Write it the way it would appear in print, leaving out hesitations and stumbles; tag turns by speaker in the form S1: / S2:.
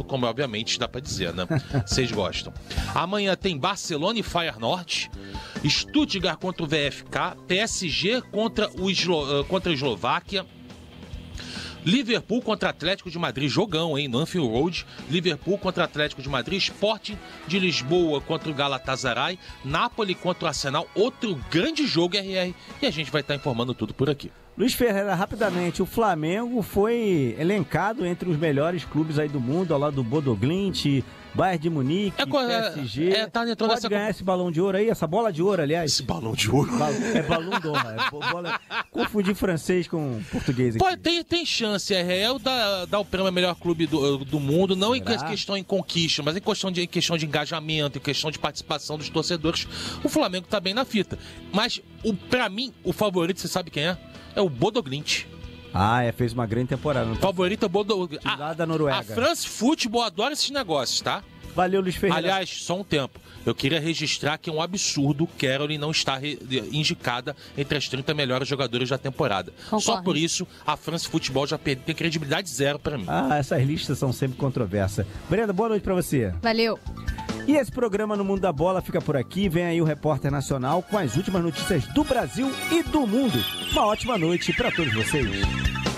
S1: como obviamente dá pra dizer, né? Vocês gostam. Amanhã tem Barcelona e Feyenoord, Stuttgart contra o VfK, PSG contra a Eslováquia, Liverpool contra Atlético de Madrid, jogão, hein, no Anfield Road. Liverpool contra Atlético de Madrid, Sporting de Lisboa contra o Galatasaray, Napoli contra o Arsenal, outro grande jogo, RR, e a gente vai estar informando tudo por aqui.
S2: Luiz Ferreira, rapidamente, o Flamengo foi elencado entre os melhores clubes aí do mundo, ao lado do Bodo Glimt, Bayern de Munique, PSG. Pode ganhar esse balão de ouro aí, essa bola de ouro, aliás.
S1: Esse balão de ouro?
S2: É balão d'or, confundi francês com português aqui.
S1: Pode, tem chance, RL dar o prêmio melhor clube do mundo, não em questão em conquista, mas em questão de engajamento, em questão de participação dos torcedores. O Flamengo tá bem na fita. Mas, pra mim, o favorito, você sabe quem é? É o Bodo Glimt.
S2: Fez uma grande temporada.
S1: Favorito é o Bodo Glimt.
S2: Lá da Noruega.
S1: A France Football adora esses negócios, tá?
S2: Valeu, Luiz Ferreira.
S1: Aliás, só um tempo. Eu queria registrar que é um absurdo Caroline não estar indicada entre as 30 melhores jogadores da temporada. Concorre. Só por isso, a France Football já tem credibilidade zero pra mim.
S2: Essas listas são sempre controversas. Brenda, boa noite pra você.
S3: Valeu.
S2: E esse programa No Mundo da Bola fica por aqui. Vem aí o Repórter Nacional com as últimas notícias do Brasil e do mundo. Uma ótima noite pra todos vocês.